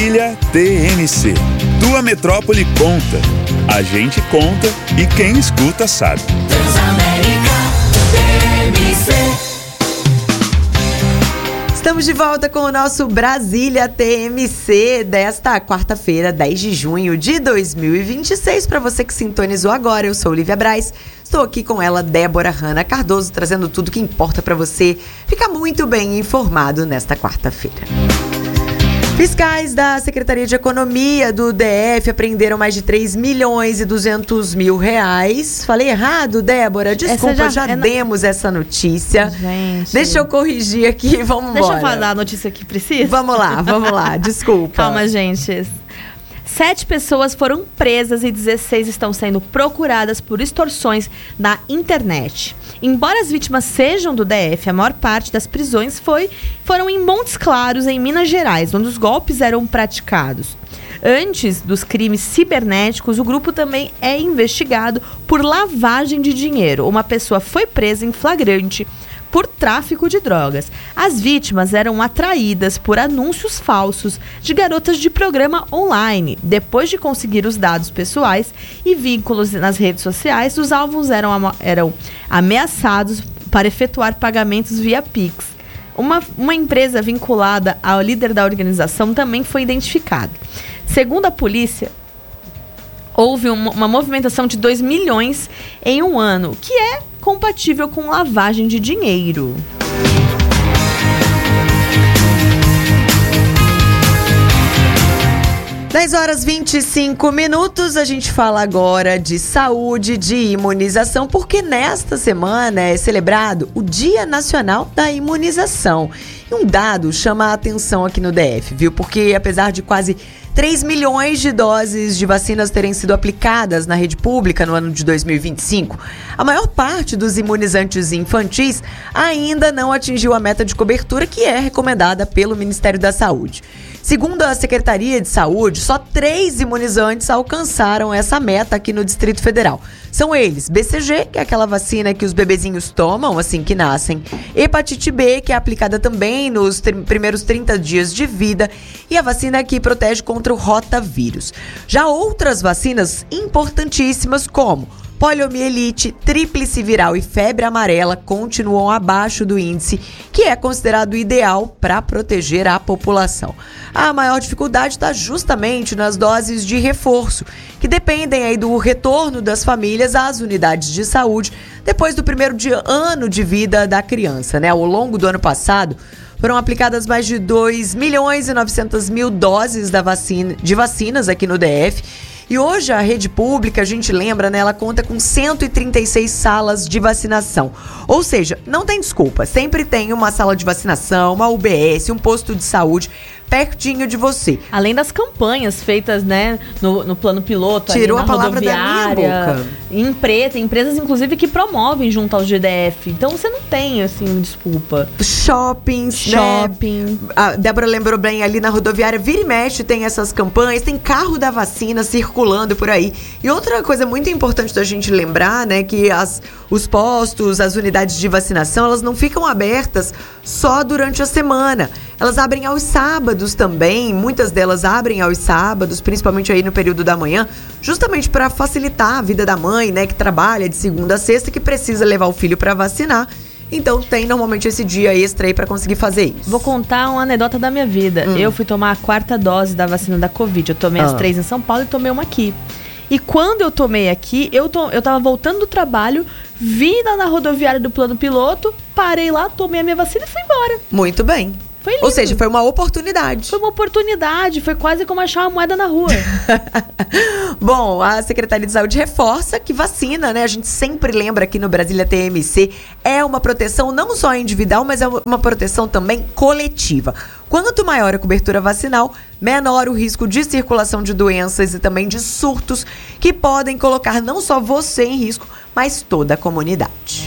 Brasília TMC. Tua metrópole conta. A gente conta e quem escuta sabe. Transamérica TMC. Estamos de volta com o nosso Brasília TMC desta quarta-feira, 10 de junho de 2026. Para você que sintonizou agora, eu sou Olivia Braz. Estou aqui com ela, Débora Hanna Cardoso, trazendo tudo que importa para você ficar muito bem informado nesta quarta-feira. Fiscais da Secretaria de Economia do DF apreenderam mais de 3 milhões e 200 mil reais. Falei errado, Débora? Desculpa, já demos essa notícia. Gente. Deixa eu corrigir aqui, vamos embora. Deixa eu falar a notícia que precisa. Vamos lá, desculpa. Calma, gente. 7 pessoas foram presas e 16 estão sendo procuradas por extorsões na internet. Embora as vítimas sejam do DF, a maior parte das prisões foram em Montes Claros, em Minas Gerais, onde os golpes eram praticados. Antes dos crimes cibernéticos, o grupo também é investigado por lavagem de dinheiro. Uma pessoa foi presa em flagrante por tráfico de drogas. As vítimas eram atraídas por anúncios falsos de garotas de programa online. Depois de conseguir os dados pessoais e vínculos nas redes sociais, os alvos eram ameaçados para efetuar pagamentos via Pix. Uma empresa vinculada ao líder da organização também foi identificada. Segundo a polícia, houve uma movimentação de 2 milhões em um ano, que é compatível com lavagem de dinheiro. Dez horas 25 minutos, a gente fala agora de saúde, de imunização, porque nesta semana é celebrado o Dia Nacional da Imunização. E um dado chama a atenção aqui no DF, viu? Porque apesar de quase 3 milhões de doses de vacinas terem sido aplicadas na rede pública no ano de 2025, a maior parte dos imunizantes infantis ainda não atingiu a meta de cobertura que é recomendada pelo Ministério da Saúde. Segundo a Secretaria de Saúde, só 3 imunizantes alcançaram essa meta aqui no Distrito Federal. São eles: BCG, que é aquela vacina que os bebezinhos tomam assim que nascem, hepatite B, que é aplicada também nos primeiros 30 dias de vida, e a vacina que protege contra o rotavírus. Já outras vacinas importantíssimas, como poliomielite, tríplice viral e febre amarela, continuam abaixo do índice que é considerado ideal para proteger a população. A maior dificuldade está justamente nas doses de reforço, que dependem aí do retorno das famílias às unidades de saúde depois do primeiro ano de vida da criança, né? Ao longo do ano passado, foram aplicadas mais de 2 milhões e 900 mil doses de vacinas aqui no DF. E hoje a rede pública, a gente lembra, né, ela conta com 136 salas de vacinação. Ou seja, não tem desculpa, sempre tem uma sala de vacinação, uma UBS, um posto de saúde pertinho de você. Além das campanhas feitas, né, no plano piloto, tirou ali na a palavra da minha boca. Empresas, inclusive, que promovem junto ao GDF. Então, você não tem, assim, desculpa. Shoppings, né? A Débora lembrou bem, ali na rodoviária, vira e mexe, tem essas campanhas, tem carro da vacina circulando por aí. E outra coisa muito importante da gente lembrar, né, que os postos, as unidades de vacinação, elas não ficam abertas só durante a semana. Elas abrem aos sábados também, muitas delas abrem aos sábados, principalmente aí no período da manhã, justamente para facilitar a vida da mãe, né, que trabalha de segunda a sexta, que precisa levar o filho para vacinar. Então tem normalmente esse dia extra aí para conseguir fazer isso. Vou contar uma anedota da minha vida. Eu fui tomar a 4ª dose da vacina da Covid. Eu tomei as 3 em São Paulo e tomei uma aqui. E quando eu tomei aqui, eu tava voltando do trabalho, vim na rodoviária do plano piloto, parei lá, tomei a minha vacina e fui embora. Muito bem. Foi lindo. Ou seja, foi uma oportunidade. Foi uma oportunidade, foi quase como achar uma moeda na rua. Bom, a Secretaria de Saúde reforça que vacina, né? A gente sempre lembra aqui no Brasília TMC, é uma proteção não só individual, mas é uma proteção também coletiva. Quanto maior a cobertura vacinal, menor o risco de circulação de doenças e também de surtos que podem colocar não só você em risco, mas toda a comunidade.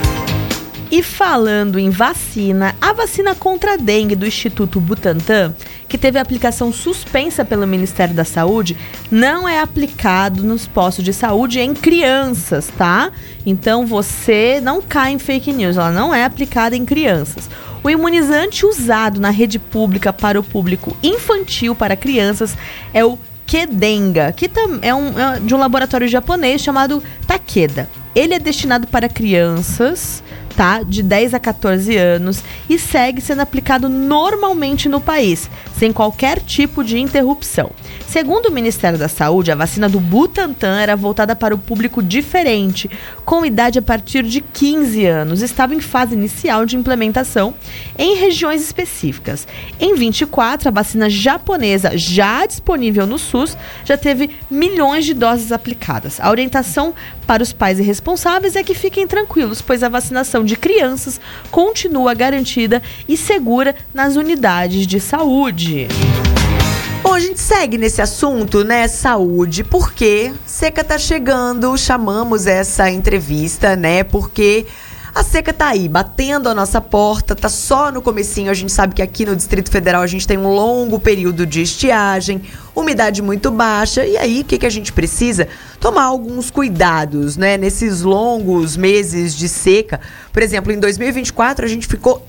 E falando em vacina, a vacina contra a dengue do Instituto Butantan, que teve a aplicação suspensa pelo Ministério da Saúde, não é aplicado nos postos de saúde em crianças, tá? Então você não cai em fake news, ela não é aplicada em crianças. O imunizante usado na rede pública para o público infantil para crianças é o Kedenga, que é de um laboratório japonês chamado Takeda. Ele é destinado para crianças, tá, de 10 a 14 anos e segue sendo aplicado normalmente no país, sem qualquer tipo de interrupção. Segundo o Ministério da Saúde, a vacina do Butantan era voltada para o público diferente, com idade a partir de 15 anos. Estava em fase inicial de implementação em regiões específicas. Em 24, a vacina japonesa, já disponível no SUS, já teve milhões de doses aplicadas. A orientação para os pais e responsáveis é que fiquem tranquilos, pois a vacinação de crianças continua garantida e segura nas unidades de saúde. Bom, a gente segue nesse assunto, né, saúde, porque seca tá chegando, chamamos essa entrevista, né, porque a seca tá aí, batendo a nossa porta, tá só no comecinho. A gente sabe que aqui no Distrito Federal a gente tem um longo período de estiagem, umidade muito baixa, e aí o que a gente precisa? Tomar alguns cuidados, né, nesses longos meses de seca. Por exemplo, em 2024 a gente ficou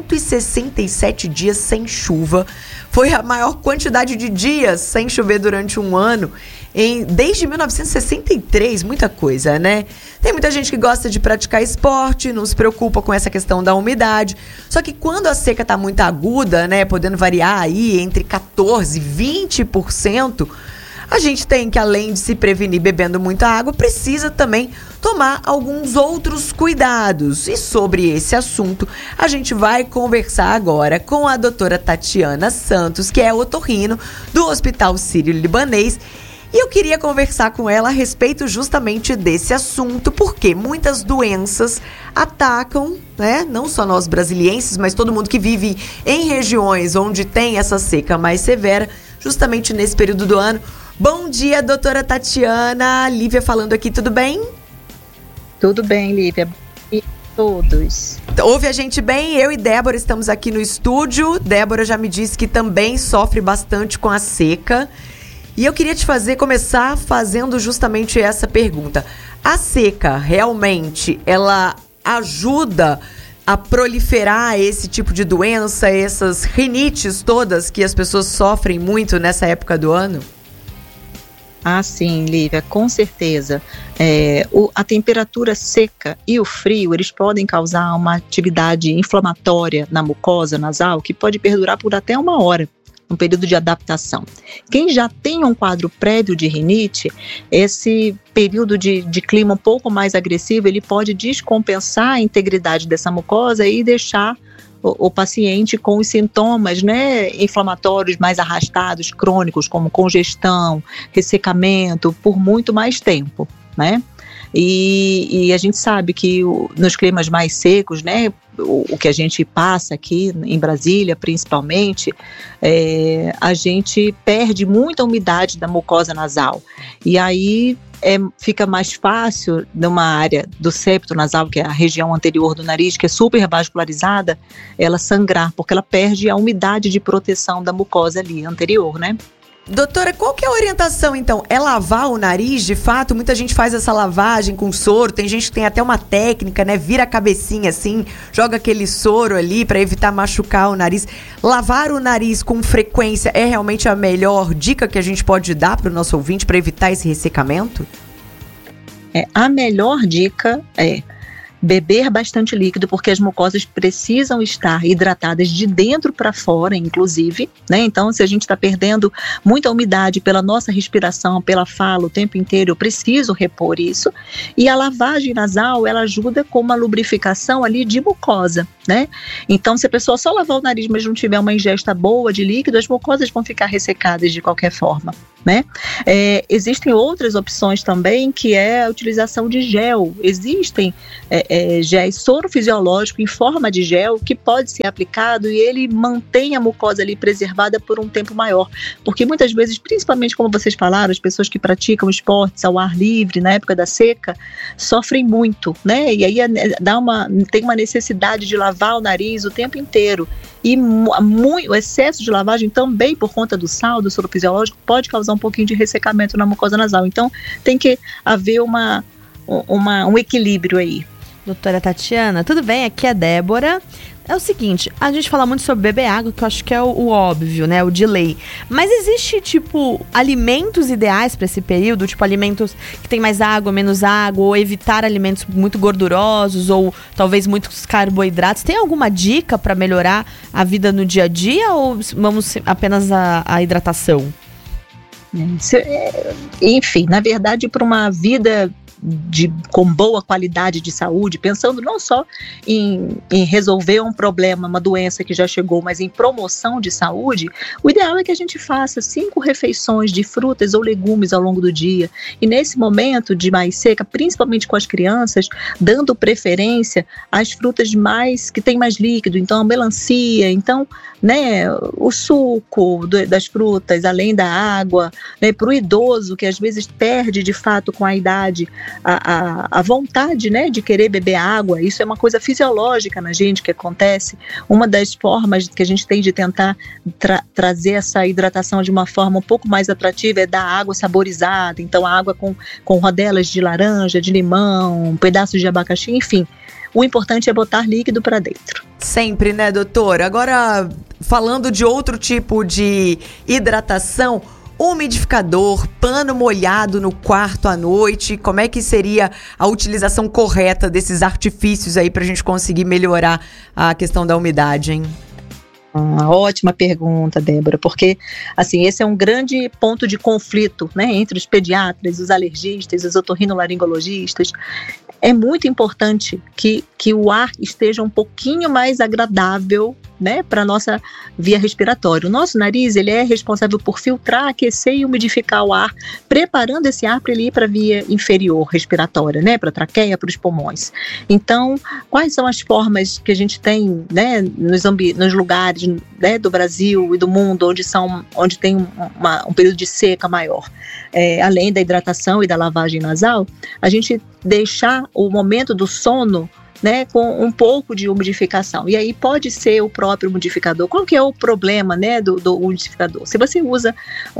167 dias sem chuva. Foi a maior quantidade de dias sem chover durante um ano desde 1963, muita coisa, né? Tem muita gente que gosta de praticar esporte, não se preocupa com essa questão da umidade. Só que quando a seca tá muito aguda, né, podendo variar aí entre 14% e 20%, a gente tem que, além de se prevenir bebendo muita água, precisa também tomar alguns outros cuidados. E sobre esse assunto, a gente vai conversar agora com a doutora Tatiana Santos, que é otorrino do Hospital Sírio-Libanês. E eu queria conversar com ela a respeito justamente desse assunto, porque muitas doenças atacam, né, não só nós brasilienses, mas todo mundo que vive em regiões onde tem essa seca mais severa, justamente nesse período do ano. Bom dia, doutora Tatiana. Lívia falando aqui, tudo bem? Tudo bem, Lívia. E todos. Ouve a gente bem? Eu e Débora estamos aqui no estúdio. Débora já me disse que também sofre bastante com a seca. E eu queria começar fazendo justamente essa pergunta. A seca, realmente, ela ajuda a proliferar esse tipo de doença, essas rinites todas que as pessoas sofrem muito nessa época do ano? Ah, sim, Lívia, com certeza. A temperatura seca e o frio, eles podem causar uma atividade inflamatória na mucosa nasal que pode perdurar por até 1 hora, um período de adaptação. Quem já tem um quadro prévio de rinite, esse período de clima um pouco mais agressivo, ele pode descompensar a integridade dessa mucosa e deixar o paciente com os sintomas, né, inflamatórios mais arrastados, crônicos, como congestão, ressecamento, por muito mais tempo, né? E a gente sabe que nos climas mais secos, né, o que a gente passa aqui em Brasília, principalmente, a gente perde muita umidade da mucosa nasal. E aí fica mais fácil numa área do septo nasal, que é a região anterior do nariz, que é super vascularizada, ela sangrar, porque ela perde a umidade de proteção da mucosa ali anterior, né? Doutora, qual que é a orientação, então? É lavar o nariz, de fato? Muita gente faz essa lavagem com soro, tem gente que tem até uma técnica, né? Vira a cabecinha assim, joga aquele soro ali para evitar machucar o nariz. Lavar o nariz com frequência é realmente a melhor dica que a gente pode dar para o nosso ouvinte para evitar esse ressecamento? A melhor dica é beber bastante líquido, porque as mucosas precisam estar hidratadas de dentro para fora, inclusive, né? Então, se a gente está perdendo muita umidade pela nossa respiração, pela fala o tempo inteiro, eu preciso repor isso. E a lavagem nasal, ela ajuda com uma lubrificação ali de mucosa, né? Então, se a pessoa só lavar o nariz, mas não tiver uma ingesta boa de líquido, as mucosas vão ficar ressecadas de qualquer forma, né? Existem outras opções também, que é a utilização de gel. Existem géis soro fisiológico em forma de gel que pode ser aplicado e ele mantém a mucosa ali preservada por um tempo maior, porque muitas vezes, principalmente como vocês falaram, as pessoas que praticam esportes ao ar livre na época da seca sofrem muito, né? E aí tem uma necessidade de lavar o nariz o tempo inteiro. E o excesso de lavagem também, por conta do sal, do soro fisiológico, pode causar um pouquinho de ressecamento na mucosa nasal. Então, tem que haver um equilíbrio aí. Doutora Tatiana, tudo bem? Aqui é a Débora. é o seguinte, a gente fala muito sobre beber água, que eu acho que é o óbvio, né, o de lei. Mas existe, tipo, alimentos ideais para esse período? Tipo, alimentos que tem mais água, menos água, ou evitar alimentos muito gordurosos, ou talvez muitos carboidratos. Tem alguma dica para melhorar a vida no dia a dia, ou vamos apenas a hidratação? Enfim, na verdade, para uma vida com boa qualidade de saúde, pensando não só em resolver um problema, uma doença que já chegou, mas em promoção de saúde, o ideal é que a gente faça 5 refeições de frutas ou legumes ao longo do dia. E nesse momento de mais seca, principalmente com as crianças, dando preferência às frutas que tem mais líquido, então a melancia, então, né, o suco das frutas, além da água, né, para o idoso que às vezes perde de fato com a idade a vontade, né, de querer beber água. Isso é uma coisa fisiológica na gente que acontece. Uma das formas que a gente tem de tentar trazer essa hidratação de uma forma um pouco mais atrativa é dar água saborizada, então água com rodelas de laranja, de limão, pedaços de abacaxi, enfim. O importante é botar líquido para dentro. Sempre, né, doutor? Agora, falando de outro tipo de hidratação, umidificador, pano molhado no quarto à noite, como é que seria a utilização correta desses artifícios aí pra gente conseguir melhorar a questão da umidade, hein? Ótima pergunta, Débora, porque assim, esse é um grande ponto de conflito, né, entre os pediatras, os alergistas, os otorrinolaringologistas. É muito importante que o ar esteja um pouquinho mais agradável, né, para a nossa via respiratória. O nosso nariz, ele é responsável por filtrar, aquecer e umidificar o ar, preparando esse ar para ele ir para a via inferior respiratória, né, para a traqueia, para os pulmões. Então, quais são as formas que a gente tem, né, nos lugares, né, do Brasil e do mundo onde tem um período de seca maior? Além da hidratação e da lavagem nasal, a gente deixar o momento do sono, né, com um pouco de umidificação. E aí pode ser o próprio umidificador. Qual que é o problema, né, do umidificador? Se você usa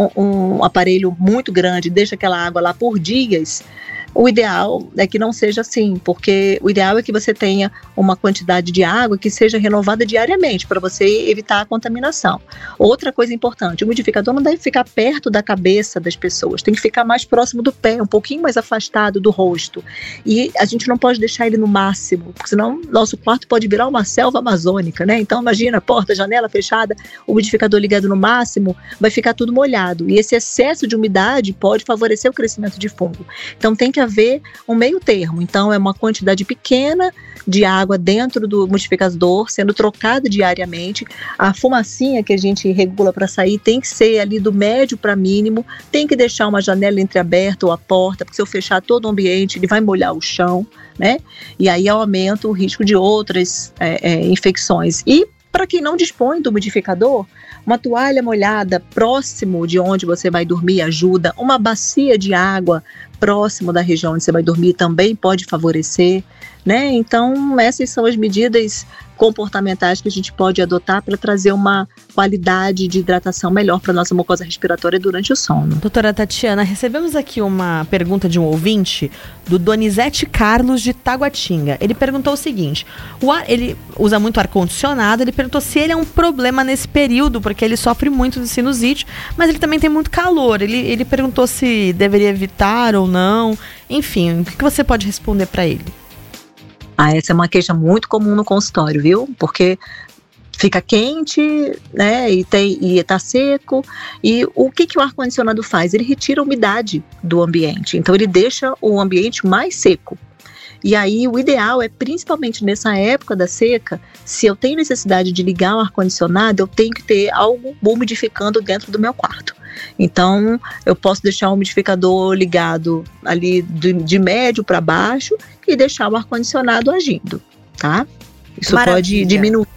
um aparelho muito grande, deixa aquela água lá por dias, o ideal é que não seja assim, porque o ideal é que você tenha uma quantidade de água que seja renovada diariamente, para você evitar a contaminação. Outra coisa importante, o umidificador não deve ficar perto da cabeça das pessoas, tem que ficar mais próximo do pé, um pouquinho mais afastado do rosto. E a gente não pode deixar ele no máximo, porque senão nosso quarto pode virar uma selva amazônica, né? Então imagina, porta, janela fechada, o umidificador ligado no máximo, vai ficar tudo molhado. E esse excesso de umidade pode favorecer o crescimento de fungo. Então tem que haver um meio termo. Então é uma quantidade pequena de água dentro do umidificador sendo trocada diariamente. A fumacinha que a gente regula para sair tem que ser ali do médio para mínimo, tem que deixar uma janela entreaberta ou a porta, porque se eu fechar todo o ambiente ele vai molhar o chão, né? E aí aumenta o risco de outras infecções. E para quem não dispõe do umidificador, uma toalha molhada próximo de onde você vai dormir ajuda, uma bacia de água próximo da região onde você vai dormir também pode favorecer, né? Então essas são as medidas comportamentais que a gente pode adotar para trazer uma qualidade de hidratação melhor para a nossa mucosa respiratória durante o sono. Doutora Tatiana, recebemos aqui uma pergunta de um ouvinte, do Donizete Carlos de Taguatinga. Ele perguntou o seguinte, ele usa muito ar-condicionado, ele perguntou se ele é um problema nesse período, porque ele sofre muito de sinusite, mas ele também tem muito calor. Ele perguntou se deveria evitar ou não, enfim, o que você pode responder para ele? Essa é uma queixa muito comum no consultório, viu? Porque fica quente, né, e tá seco, e o que o ar-condicionado faz? Ele retira a umidade do ambiente, então ele deixa o ambiente mais seco. E aí o ideal é, principalmente nessa época da seca, se eu tenho necessidade de ligar o ar-condicionado, eu tenho que ter algo umidificando dentro do meu quarto. Então eu posso deixar o umidificador ligado ali de médio para baixo e deixar o ar-condicionado agindo, tá? Isso pode diminuir